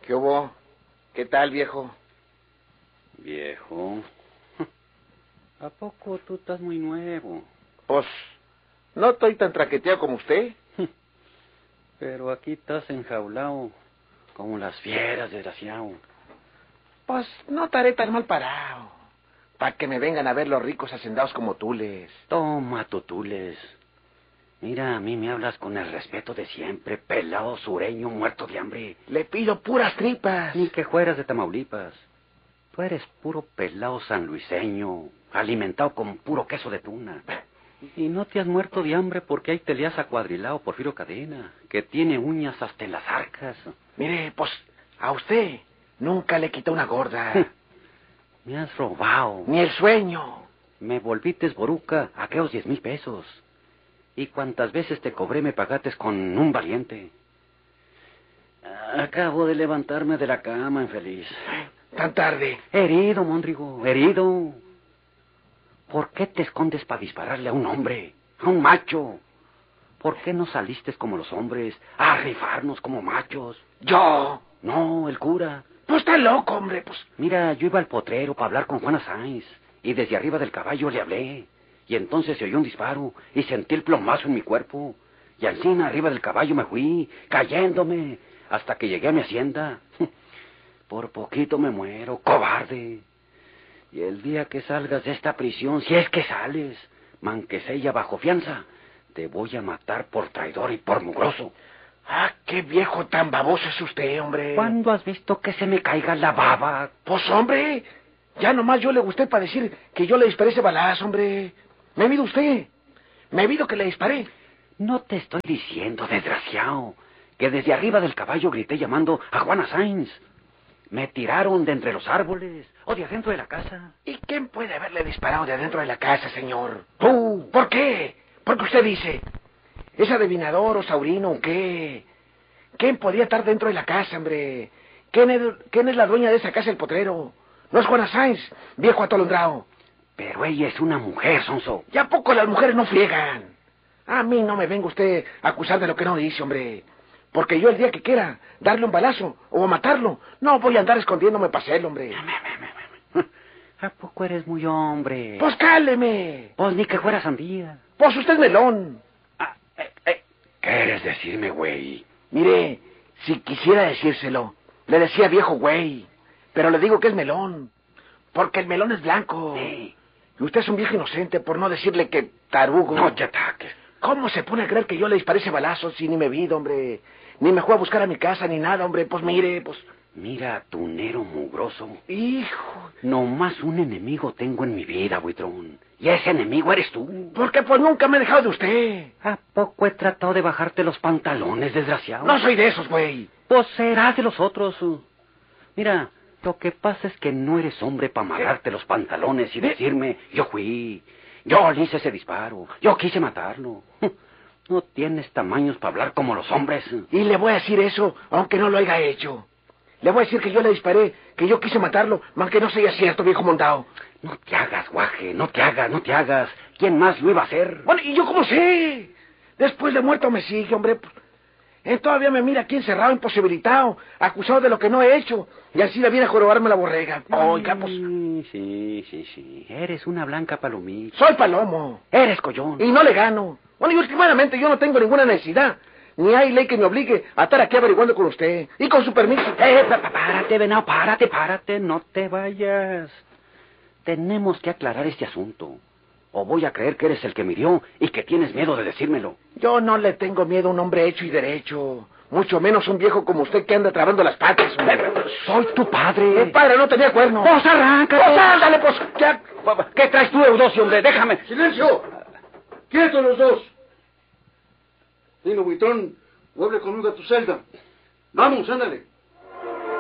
¿Qué hubo? ¿Qué tal, viejo? Viejo. ¿A poco tú estás muy nuevo? Pues, no estoy tan traqueteado como usted. Pero aquí estás enjaulado, como las fieras, desgraciado. Pues, no estaré tan mal parado. Para que me vengan a ver los ricos hacendados como Tules. Toma, tutules. Mira, a mí me hablas con el respeto de siempre, pelado sureño, muerto de hambre. Le pido puras tripas. Ni que fueras de Tamaulipas. Tú eres puro pelado sanluiseño, alimentado con puro queso de tuna. Y no te has muerto de hambre porque ahí te le has acuadrilado Porfirio Cadena, que tiene uñas hasta en las arcas. Mire, pues, a usted nunca le quité una gorda. Me has robado. Ni el sueño. Me volvites boruca a aquellos 10,000 pesos. Y cuantas veces te cobré me pagates con un valiente. Acabo de levantarme de la cama, infeliz. Tan tarde. Herido, Móndrigo, herido. ¿Por qué te escondes para dispararle a un hombre, a un macho? ¿Por qué no saliste como los hombres, a rifarnos como machos? ¿Yo? No, el cura. Pues está loco, hombre, pues. Mira, yo iba al potrero para hablar con Juana Sáenz, y desde arriba del caballo le hablé. Y entonces se oyó un disparo, y sentí el plomazo en mi cuerpo. Y encima arriba del caballo me fui, cayéndome, hasta que llegué a mi hacienda. Por poquito me muero, cobarde. Y el día que salgas de esta prisión, si es que sales, manquesella bajo fianza, te voy a matar por traidor y por mugroso. Ah, qué viejo tan baboso es usted, hombre. ¿Cuándo has visto que se me caiga la baba? Pues, hombre, ya nomás yo le gusté para decir que yo le disparé ese balazo, hombre. Me vido usted. Me vido que le disparé. No te estoy diciendo, desgraciado, que desde arriba del caballo grité llamando a Juana Sáenz. Me tiraron de entre los árboles o de adentro de la casa. ¿Y quién puede haberle disparado de adentro de la casa, señor? Tú. ¿Por qué? Porque usted dice. ¿Es adivinador o saurino o qué? ¿Quién podría estar dentro de la casa, hombre? ¿Quién es la dueña de esa casa, el potrero? No es Juana Sáenz, viejo atolondrado. Pero ella es una mujer, sonso. ¿Y a poco las mujeres no friegan? A mí no me venga usted a acusar de lo que no dice, hombre. Porque yo el día que quiera darle un balazo o matarlo, no voy a andar escondiéndome para hacerlo, hombre. ¿A poco eres muy hombre? Pues cáleme. Pues ni que fuera sandía. Pues usted es melón. ¿Qué quieres decirme, güey? Mire, si quisiera decírselo, le decía viejo güey. Pero le digo que es melón. Porque el melón es blanco. Sí. Y usted es un viejo inocente por no decirle que tarugo. No te ataques. ¿Cómo se pone a creer que yo le disparé ese balazo si ni me vi, hombre? Ni me fue a buscar a mi casa ni nada, hombre. Pues mire, pues... Mira, tunero mugroso. Hijo. Nomás un enemigo tengo en mi vida, buitrón. Y ese enemigo eres tú. Porque pues nunca me he dejado de usted. ¿A poco he tratado de bajarte los pantalones, desgraciado? No soy de esos, güey. Pues serás de los otros. Mira, lo que pasa es que no eres hombre para amarrarte los pantalones y decirme, yo fui, yo le hice ese disparo, yo quise matarlo. No tienes tamaños para hablar como los hombres. Y le voy a decir eso, aunque no lo haya hecho. Le voy a decir que yo le disparé, que yo quise matarlo, aunque no sea cierto, viejo montado. No te hagas, guaje, no te hagas. ¿Quién más lo iba a hacer? Bueno, ¿y yo cómo sé? Después de muerto me sigue, hombre. Él todavía me mira aquí encerrado, imposibilitado, acusado de lo que no he hecho. Y así le viene a jorobarme la borrega. Oiga, pues... Sí. Eres una blanca palomita. Soy palomo. Eres collón. Y no le gano. Bueno, y últimamente yo no tengo ninguna necesidad. Ni hay ley que me obligue a estar aquí averiguando con usted. Y con su permiso. Párate, venado, párate. No te vayas. Tenemos que aclarar este asunto. O voy a creer que eres el que me hirió y que tienes miedo de decírmelo. Yo no le tengo miedo a un hombre hecho y derecho. Mucho menos un viejo como usted que anda trabando las patas. Soy tu padre. El padre no tenía cuerno. ¡Pues arráncate! ¡Pues ándale, pues! Ya. ¿Qué traes tú, Eudosio, hombre? Déjame. ¡Silencio! ¡Quietos los dos! Dino Buitrón, vuelve conmigo a tu celda. Vamos, ándale.